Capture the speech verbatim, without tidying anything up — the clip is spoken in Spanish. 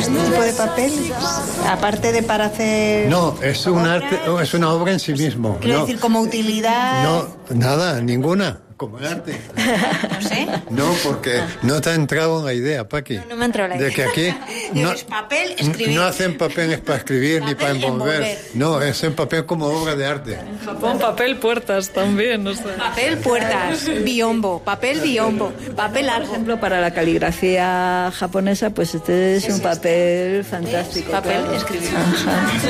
este tipo de papel? Aparte de para hacer... No, es un arte, es una obra en sí mismo. Quiero no, decir, como utilidad... No, nada, ninguna. Como el arte. No sé. No, porque no te ha entrado la idea, Paqui. No, no me ha entrado la idea. De que aquí no, es papel, escribir. No hacen papel para escribir ni para envolver. envolver. No, es en papel como obra de arte. En Japón papel puertas también, no sé. Papel puertas, biombo, papel biombo, papel Por largo. ejemplo, para la caligrafía japonesa, pues este es un papel fantástico. Papel claro. escribir. Ajá.